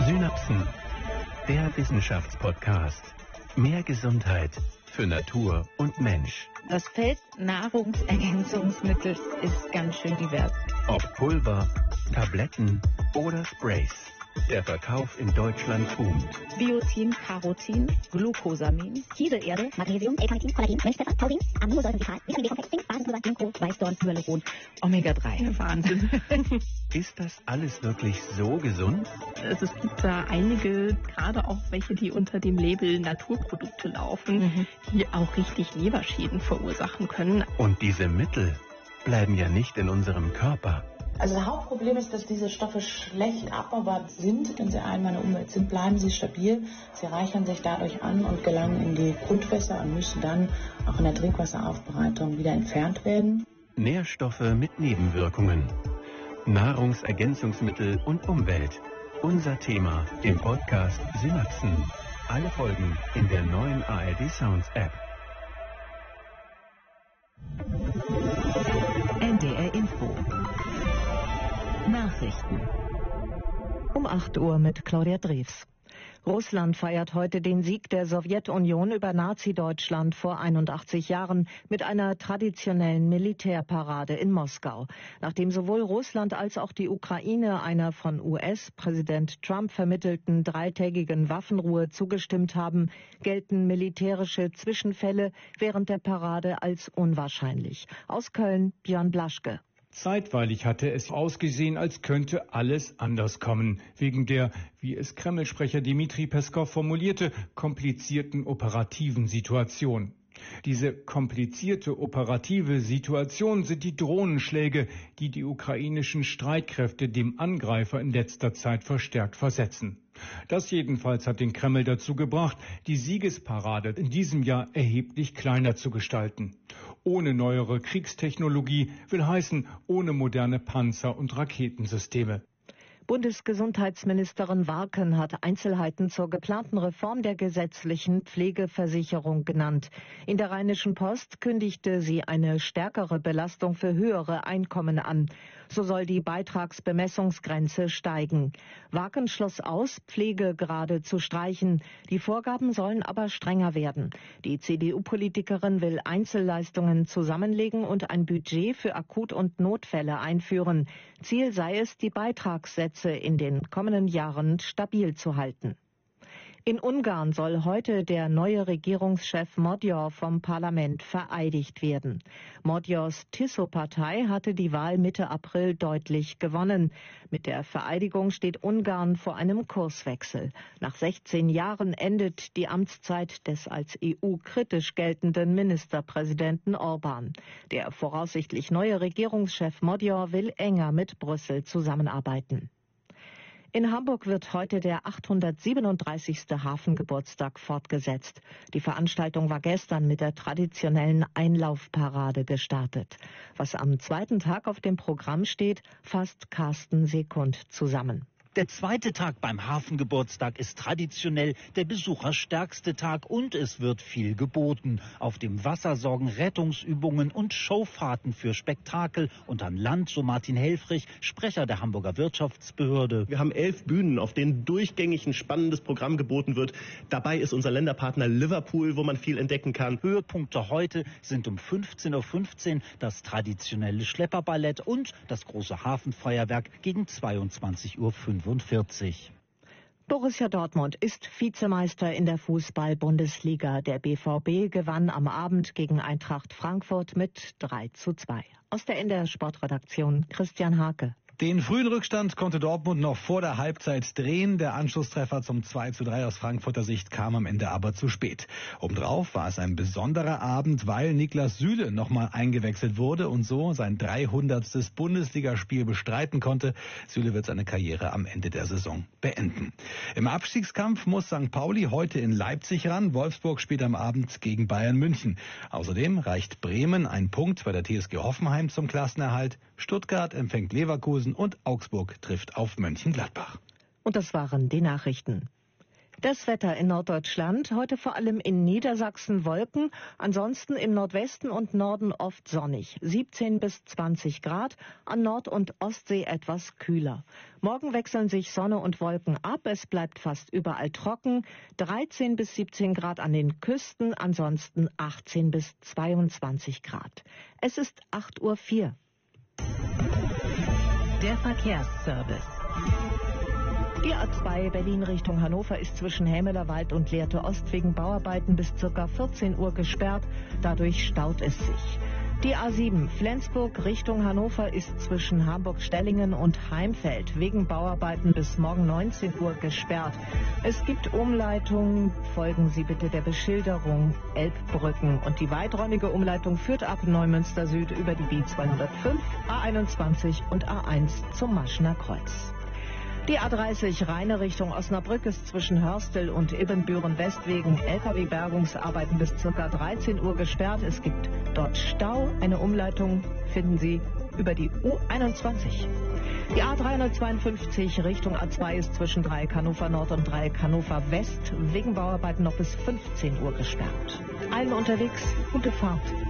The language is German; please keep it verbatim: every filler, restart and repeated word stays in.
Synapsen, der Wissenschaftspodcast. Mehr Gesundheit für Natur und Mensch. Das Feld Nahrungsergänzungsmittel ist ganz schön divers. Ob Pulver, Tabletten oder Sprays. Der Verkauf in Deutschland boomt. Biotin, Carotin, Glucosamin, Kieselerde, Magnesium, L-Carnitin, Kollagen, Mönchpfeffer, Taurin, Aminosäurevital, Vitamin B-Komplex, Zink, Basenpulver, Ginkgo, Weißdorn, Hyaluron, Omega drei. Wahnsinn. Ist das alles wirklich so gesund? Also es gibt da einige, gerade auch welche, die unter dem Label Naturprodukte laufen, mhm. die auch richtig Leberschäden verursachen können. Und diese Mittel bleiben ja nicht in unserem Körper. Also das Hauptproblem ist, dass diese Stoffe schlecht abbaubar sind. Wenn sie einmal in der Umwelt sind, bleiben sie stabil. Sie reichern sich dadurch an und gelangen in die Grundwässer und müssen dann auch in der Trinkwasseraufbereitung wieder entfernt werden. Nährstoffe mit Nebenwirkungen. Nahrungsergänzungsmittel und Umwelt. Unser Thema im Podcast Synapsen. Alle Folgen in der neuen A R D Sounds App. N D R Info. Nachrichten. Um acht Uhr mit Claudia Drews. Russland feiert heute den Sieg der Sowjetunion über Nazi-Deutschland vor einundachtzig Jahren mit einer traditionellen Militärparade in Moskau. Nachdem sowohl Russland als auch die Ukraine einer von U S-Präsident Trump vermittelten dreitägigen Waffenruhe zugestimmt haben, gelten militärische Zwischenfälle während der Parade als unwahrscheinlich. Aus Köln, Björn Blaschke. Zeitweilig hatte es ausgesehen, als könnte alles anders kommen, wegen der, wie es Kreml-Sprecher Dmitri Peskow formulierte, komplizierten operativen Situation. Diese komplizierte operative Situation sind die Drohnenschläge, die die ukrainischen Streitkräfte dem Angreifer in letzter Zeit verstärkt versetzen. Das jedenfalls hat den Kreml dazu gebracht, die Siegesparade in diesem Jahr erheblich kleiner zu gestalten. Ohne neuere Kriegstechnologie will heißen, ohne moderne Panzer- und Raketensysteme. Bundesgesundheitsministerin Warken hat Einzelheiten zur geplanten Reform der gesetzlichen Pflegeversicherung genannt. In der Rheinischen Post kündigte sie eine stärkere Belastung für höhere Einkommen an. So soll die Beitragsbemessungsgrenze steigen. Warken schloss aus, Pflegegrade zu streichen. Die Vorgaben sollen aber strenger werden. Die C D U-Politikerin will Einzelleistungen zusammenlegen und ein Budget für Akut- und Notfälle einführen. Ziel sei es, die Beitragssätze in den kommenden Jahren stabil zu halten. In Ungarn soll heute der neue Regierungschef Magyar vom Parlament vereidigt werden. Magyars Tiso-Partei hatte die Wahl Mitte April deutlich gewonnen. Mit der Vereidigung steht Ungarn vor einem Kurswechsel. Nach sechzehn Jahren endet die Amtszeit des als E U-kritisch geltenden Ministerpräsidenten Orbán. Der voraussichtlich neue Regierungschef Magyar will enger mit Brüssel zusammenarbeiten. In Hamburg wird heute der achthundertsiebenunddreißigste Hafengeburtstag fortgesetzt. Die Veranstaltung war gestern mit der traditionellen Einlaufparade gestartet. Was am zweiten Tag auf dem Programm steht, fasst Carsten Sekund zusammen. Der zweite Tag beim Hafengeburtstag ist traditionell der besucherstärkste Tag und es wird viel geboten. Auf dem Wasser sorgen Rettungsübungen und Showfahrten für Spektakel und an Land, so Martin Helfrich, Sprecher der Hamburger Wirtschaftsbehörde. Wir haben elf Bühnen, auf denen durchgängig ein spannendes Programm geboten wird. Dabei ist unser Länderpartner Liverpool, wo man viel entdecken kann. Höhepunkte heute sind um fünfzehn Uhr fünfzehn das traditionelle Schlepperballett und das große Hafenfeuerwerk gegen zweiundzwanzig Uhr fünfundvierzig. Borussia Dortmund ist Vizemeister in der Fußball-Bundesliga. Der B V B gewann am Abend gegen Eintracht Frankfurt mit drei zu zwei. Aus der N D R-Sportredaktion Christian Hake. Den frühen Rückstand konnte Dortmund noch vor der Halbzeit drehen. Der Anschlusstreffer zum zwei zu drei aus Frankfurter Sicht kam am Ende aber zu spät. Obendrauf war es ein besonderer Abend, weil Niklas Süle nochmal eingewechselt wurde und so sein dreihundertstes Bundesligaspiel bestreiten konnte. Süle wird seine Karriere am Ende der Saison beenden. Im Abstiegskampf muss Sankt Pauli heute in Leipzig ran. Wolfsburg spielt am Abend gegen Bayern München. Außerdem reicht Bremen ein Punkt bei der T S G Hoffenheim zum Klassenerhalt. Stuttgart empfängt Leverkusen und Augsburg trifft auf Mönchengladbach. Und das waren die Nachrichten. Das Wetter in Norddeutschland, heute vor allem in Niedersachsen Wolken, ansonsten im Nordwesten und Norden oft sonnig, siebzehn bis zwanzig Grad, an Nord- und Ostsee etwas kühler. Morgen wechseln sich Sonne und Wolken ab, es bleibt fast überall trocken, dreizehn bis siebzehn Grad an den Küsten, ansonsten achtzehn bis zweiundzwanzig Grad. Es ist acht Uhr vier. Der Verkehrsservice. Die A zwei Berlin Richtung Hannover ist zwischen Hämelerwald und Lehrte Ost wegen Bauarbeiten bis ca. vierzehn Uhr gesperrt. Dadurch staut es sich. Die A sieben Flensburg Richtung Hannover ist zwischen Hamburg-Stellingen und Heimfeld wegen Bauarbeiten bis morgen neunzehn Uhr gesperrt. Es gibt Umleitungen. Folgen Sie bitte der Beschilderung. Elbbrücken und die weiträumige Umleitung führt ab Neumünster Süd über die B zweihundertfünf, A einundzwanzig und A eins zum Maschener Kreuz. Die A dreißig Rheine Richtung Osnabrück ist zwischen Hörstel und Ibbenbüren-West wegen L K W-Bergungsarbeiten bis ca. dreizehn Uhr gesperrt. Es gibt dort Stau. Eine Umleitung finden Sie über die U einundzwanzig. Die A dreihundertzweiundfünfzig Richtung A zwei ist zwischen Dreieck Hannover Nord und Dreieck Hannover West wegen Bauarbeiten noch bis fünfzehn Uhr gesperrt. Allen unterwegs gute Fahrt.